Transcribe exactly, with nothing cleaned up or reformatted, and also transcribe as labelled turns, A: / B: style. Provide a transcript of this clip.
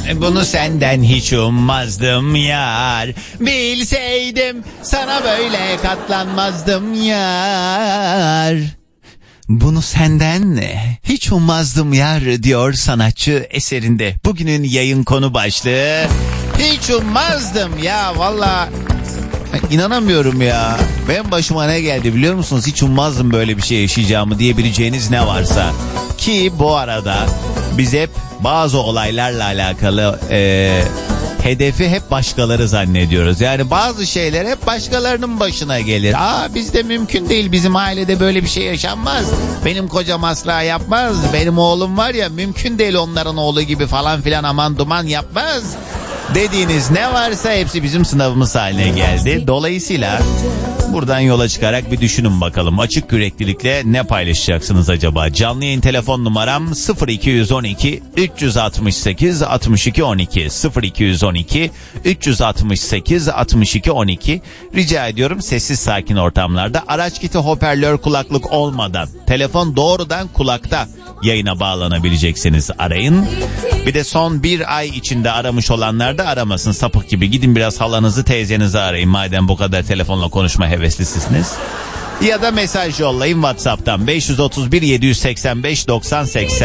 A: Bunu senden hiç ummazdım yar. Bilseydim sana böyle katlanmazdım yar. Bunu senden hiç ummazdım yar diyor sanatçı eserinde. Bugünün yayın konu başlığı hiç ummazdım ya, valla inanamıyorum ya. Benim başıma ne geldi biliyor musunuz? Hiç ummazdım böyle bir şey yaşayacağımı diyebileceğiniz ne varsa. Ki bu arada biz hep bazı olaylarla alakalı e, hedefi hep başkaları zannediyoruz. Yani bazı şeyler hep başkalarının başına gelir. Aa, bizde mümkün değil, bizim ailede böyle bir şey yaşanmaz. Benim kocam asla yapmaz. Benim oğlum var ya, mümkün değil onların oğlu gibi falan filan aman duman yapmaz. Dediğiniz ne varsa hepsi bizim sınavımız haline geldi. Dolayısıyla buradan yola çıkarak bir düşünün bakalım. Açık yüreklilikle ne paylaşacaksınız acaba? Canlı yayın telefon numaram sıfır iki on iki üç altı sekiz altmış iki on iki sıfır iki on iki üç altı sekiz altmış iki on iki. Rica ediyorum sessiz sakin ortamlarda araç kiti hoparlör kulaklık olmadan telefon doğrudan kulakta yayına bağlanabileceksiniz, arayın. Bir de son bir ay içinde aramış olanlar da aramasın sapık gibi. Gidin biraz halanızı teyzenizi arayın madem bu kadar telefonla konuşma heveslisiniz. Ya da mesaj yollayın WhatsApp'tan beş otuz bir yedi seksen beş doksan seksen.